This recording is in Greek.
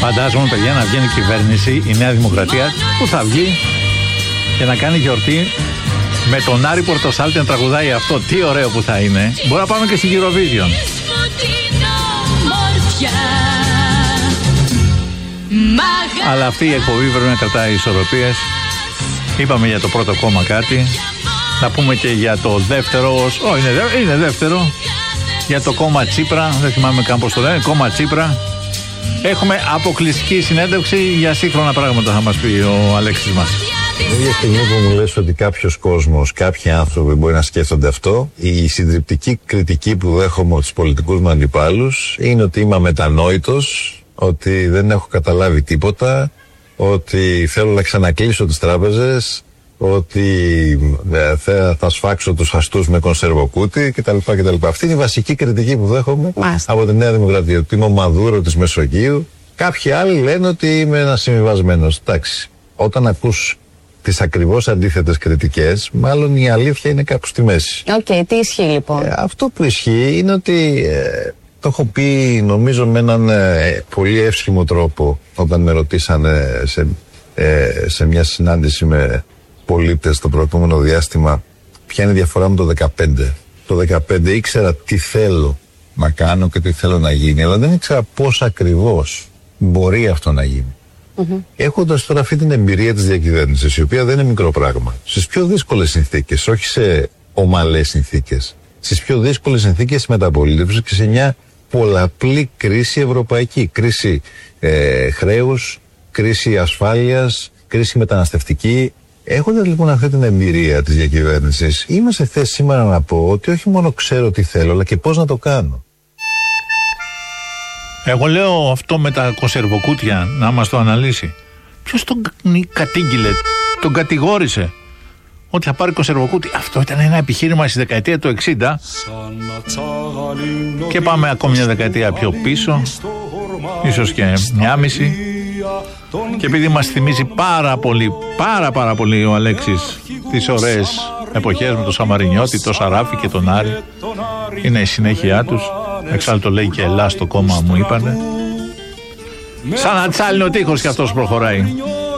Φαντάζομαι, παιδιά, να βγαίνει κυβέρνηση, η Νέα Δημοκρατία, που θα βγει και να κάνει γιορτή με τον Άρη Πορτοσάλτη να τραγουδάει αυτό. Τι ωραίο που θα είναι. Μπορεί να πάμε και στην Eurovision. Αλλά αυτή η εκπομπή πρέπει να κρατάει ισορροπίες. Είπαμε για το πρώτο κόμμα κάτι. Να πούμε και για το δεύτερο. Είναι δεύτερο. Για το κόμμα Τσίπρα. Δεν θυμάμαι καν πώς το λένε. Κόμμα Τσίπρα. Έχουμε αποκλειστική συνέντευξη για σύγχρονα πράγματα, θα μας πει ο Αλέξης μας. Την ίδια στιγμή που μου λες ότι κάποιος κόσμος, κάποιοι άνθρωποι μπορεί να σκέφτονται αυτό, η συντριπτική κριτική που δέχομαι από τους πολιτικούς μου αντιπάλους είναι ότι είμαι αμετανόητος, ότι δεν έχω καταλάβει τίποτα, ότι θέλω να ξανακλείσω τις τράπεζες, ότι θα σφάξω τους αστούς με κονσερβοκούτι κτλ. Αυτή είναι η βασική κριτική που δέχομαι από τη Νέα Δημοκρατία. Ότι είμαι ο Μαδούρο της Μεσογείου. Κάποιοι άλλοι λένε ότι είμαι ένας συμβιβασμένος. Εντάξει, όταν ακούς τις ακριβώς αντίθετες κριτικές, μάλλον η αλήθεια είναι κάπου στη μέση. Τι ισχύει λοιπόν? Αυτό που ισχύει είναι ότι το έχω πει νομίζω με έναν πολύ εύσχυμο τρόπο όταν με ρωτήσανε σε μια συνάντηση με πολίτες το προηγούμενο διάστημα ποια είναι η διαφορά με το 2015. Το 2015 ήξερα τι θέλω να κάνω και τι θέλω να γίνει, αλλά δεν ήξερα πώς ακριβώς μπορεί αυτό να γίνει. Έχοντας τώρα αυτή την εμπειρία της διακυβέρνησης, η οποία δεν είναι μικρό πράγμα, στις πιο δύσκολες συνθήκες, όχι σε ομαλές συνθήκες, στις πιο δύσκολες συνθήκες μεταπολίτευσης και σε μια πολλαπλή κρίση ευρωπαϊκή, κρίση χρέους, κρίση ασφάλειας, κρίση μεταναστευτική. Έχοντας λοιπόν αυτή την εμπειρία της διακυβέρνησης, είμαι σε θέση σήμερα να πω ότι όχι μόνο ξέρω τι θέλω, αλλά και πώς να το κάνω. Εγώ λέω αυτό με τα κονσερβοκούτια να μας το αναλύσει. Ποιος τον κατήγγειλε, τον κατηγόρησε ότι θα πάρει κονσερβοκούτι? Αυτό ήταν ένα επιχείρημα στη δεκαετία του 60 και πάμε ακόμη μια δεκαετία πιο πίσω, ίσως και μια μισή. Και επειδή μας θυμίζει πάρα πολύ ο Αλέξης τις ωραίες εποχές με τον Σαμαρινιώτη, τον Σαράφη και τον Άρη, είναι η συνέχεια τους. Εξάλλου το λέει και Ελλάς το κόμμα, μου είπανε. Σαν να τσάλινε ο τείχος και αυτός προχωράει.